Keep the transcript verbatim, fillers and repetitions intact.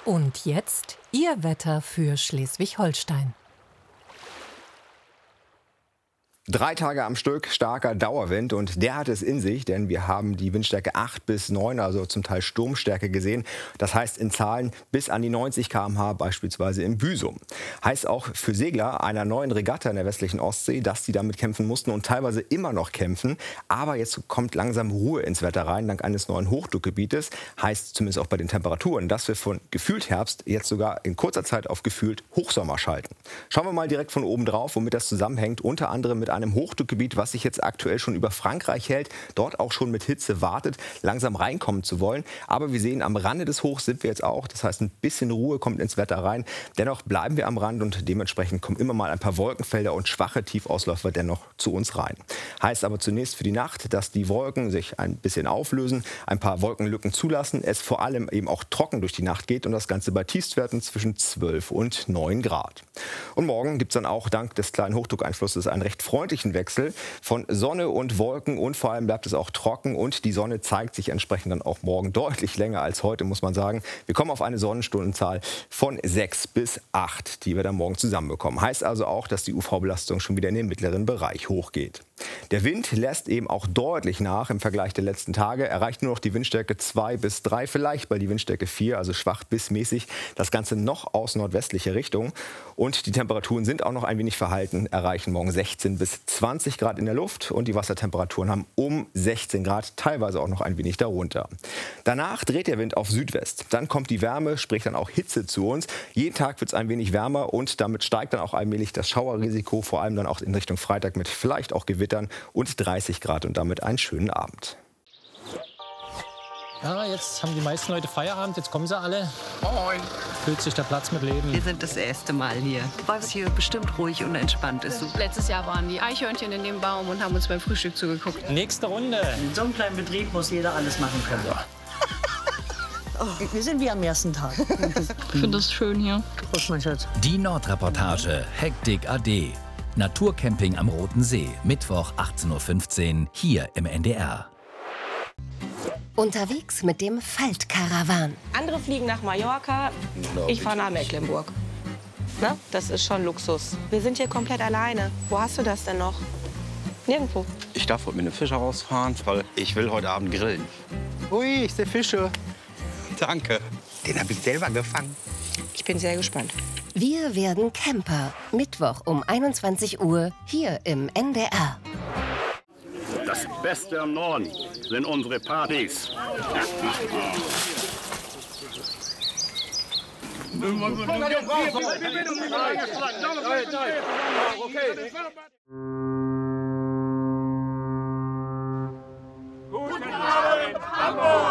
Und jetzt Ihr Wetter für Schleswig-Holstein. Drei Tage am Stück starker Dauerwind und der hat es in sich, denn wir haben die Windstärke acht bis neun, also zum Teil Sturmstärke gesehen. Das heißt in Zahlen bis an die neunzig Kilometer pro Stunde beispielsweise im Büsum. Heißt auch für Segler einer neuen Regatta in der westlichen Ostsee, dass sie damit kämpfen mussten und teilweise immer noch kämpfen. Aber jetzt kommt langsam Ruhe ins Wetter rein, dank eines neuen Hochdruckgebietes. Heißt zumindest auch bei den Temperaturen, dass wir von gefühlt Herbst jetzt sogar in kurzer Zeit auf gefühlt Hochsommer schalten. Schauen wir mal direkt von oben drauf, womit das zusammenhängt. Unter anderem mit einem Hochdruckgebiet, was sich jetzt aktuell schon über Frankreich hält, dort auch schon mit Hitze wartet, langsam reinkommen zu wollen. Aber wir sehen, am Rande des Hochs sind wir jetzt auch. Das heißt, ein bisschen Ruhe kommt ins Wetter rein. Dennoch bleiben wir am Rand und dementsprechend kommen immer mal ein paar Wolkenfelder und schwache Tiefausläufer dennoch zu uns rein. Heißt aber zunächst für die Nacht, dass die Wolken sich ein bisschen auflösen, ein paar Wolkenlücken zulassen, es vor allem eben auch trocken durch die Nacht geht und das Ganze bei Tiefstwerten zwischen zwölf und neun Grad. Und morgen gibt es dann auch dank des kleinen Hochdruckeinflusses einen recht freundlichen Wechsel von Sonne und Wolken und vor allem bleibt es auch trocken und die Sonne zeigt sich entsprechend dann auch morgen deutlich länger als heute, muss man sagen. Wir kommen auf eine Sonnenstundenzahl von sechs bis acht, die wir dann morgen zusammenbekommen. Heißt also auch, dass die U V-Belastung schon wieder in den mittleren Bereich hochgeht. Der Wind lässt eben auch deutlich nach im Vergleich der letzten Tage, erreicht nur noch die Windstärke zwei bis drei, vielleicht bei die Windstärke vier, also schwach bis mäßig. Das Ganze noch aus nordwestlicher Richtung und die Temperaturen sind auch noch ein wenig verhalten, erreichen morgen sechzehn bis zwanzig Grad in der Luft und die Wassertemperaturen haben um sechzehn Grad, teilweise auch noch ein wenig darunter. Danach dreht der Wind auf Südwest. Dann kommt die Wärme, sprich dann auch Hitze zu uns. Jeden Tag wird es ein wenig wärmer und damit steigt dann auch allmählich das Schauerrisiko, vor allem dann auch in Richtung Freitag mit vielleicht auch Gewittern und dreißig Grad und damit einen schönen Abend. Ja, jetzt haben die meisten Leute Feierabend, jetzt kommen sie alle. Moin. Füllt sich der Platz mit Leben. Wir sind das erste Mal hier, weil es hier bestimmt ruhig und entspannt ist. Letztes Jahr waren die Eichhörnchen in dem Baum und haben uns beim Frühstück zugeguckt. Nächste Runde. In so einem kleinen Betrieb muss jeder alles machen können. Oh, wir sind wie am ersten Tag. Ich finde das schön hier. Prost, mein Schatz. Die Nordreportage, Hektik A D. Naturcamping am Roten See, Mittwoch achtzehn Uhr fünfzehn, hier im N D R. Unterwegs mit dem Faltkarawan. Andere fliegen nach Mallorca, ich fahre nach Mecklenburg. Na, das ist schon Luxus. Wir sind hier komplett alleine. Wo hast du das denn noch? Nirgendwo. Ich darf heute mit einem Fischer rausfahren, weil ich will heute Abend grillen. Ui, ich sehe Fische. Danke. Den habe ich selber gefangen. Ich bin sehr gespannt. Wir werden Camper. Mittwoch um einundzwanzig Uhr hier im N D R. Das Beste am Norden sind unsere Partys. Guten Abend, Hamburg!